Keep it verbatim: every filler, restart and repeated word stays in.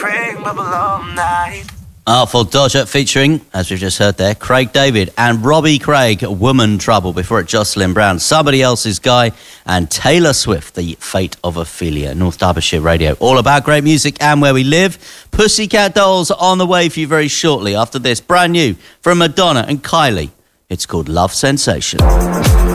Bring bubble all night. Artful Dodger featuring, as we've just heard there, Craig David and Robbie Craig, Woman Trouble. Before it, Jocelyn Brown, Somebody Else's Guy, and Taylor Swift, The Fate of Ophelia. North Derbyshire Radio, all about great music and where we live. Pussycat Dolls on the way for you very shortly. After this, brand new from Madonna and Kylie. It's called Love Sensation.